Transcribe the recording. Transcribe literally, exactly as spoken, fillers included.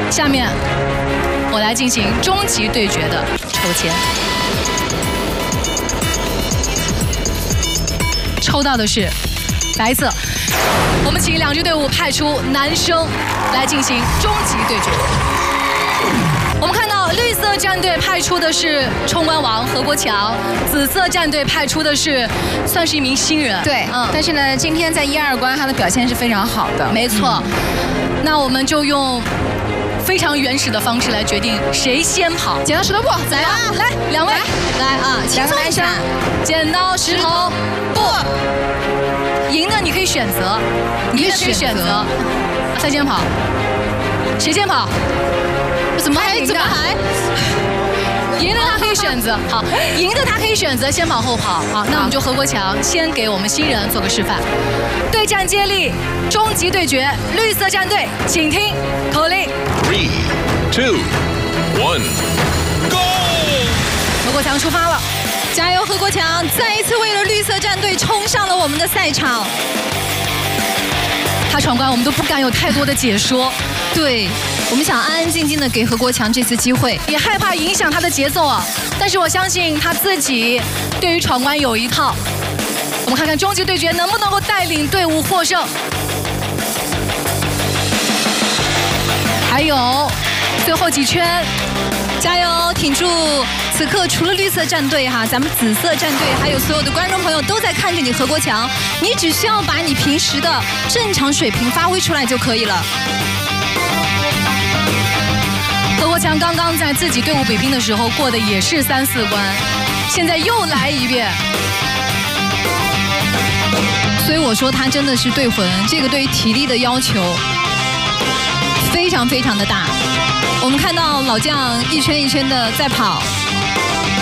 下面我来进行终极对决的抽签，抽到的是白色，我们请两支队伍派出男生来进行终极对决。我们看到绿色战队派出的是冲关王何国强，紫色战队派出的是算是一名新人。 对，嗯，但是呢，今天在一二关他的表现是非常好的。 没错，嗯、那我们就用非常原始的方式来决定谁先跑。 剪刀石头布， 来啊！来，两位来啊！ 轻松一下， 剪刀石头布。赢的你可以选择，你也可以选择。谁先跑？谁先跑？怎么还怎么还？赢的他可以选择，好，赢的他可以选择先跑后跑。好，那我们就何国强先给我们新人做个示范。对战接力，终极对决，绿色战队，请听口令。 Three, two, one, go！ 何国强出发了， 加油，何国强！再一次为了绿色战队冲上了我们的赛场。 他闯关，我们都不敢有太多的解说。 对，我们想安安静静的给何国强这次机会， 也害怕影响他的节奏啊。但是我相信他自己对于闯关有一套。我们看看终极对决能不能够带领队伍获胜。还有最后几圈， 加油，挺住！此刻除了绿色战队哈，咱们紫色战队还有所有的观众朋友都在看着你何国强，你只需要把你平时的正常水平发挥出来就可以了。 何国强刚刚在自己队伍比拼的时候过的也是三四关，现在又来一遍， 所以我说他真的是队魂，这个对于体力的要求非常非常的大。我们看到老将一圈一圈的在跑。